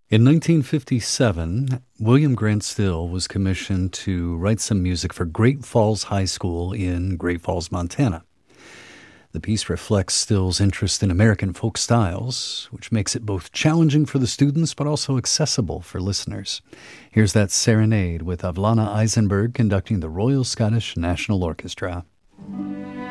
In 1957, William Grant Still was commissioned to write some music for Great Falls High School in Great Falls, Montana. The piece reflects Still's interest in American folk styles, which makes it both challenging for the students but also accessible for listeners. Here's that serenade with Avlana Eisenberg conducting the Royal Scottish National Orchestra.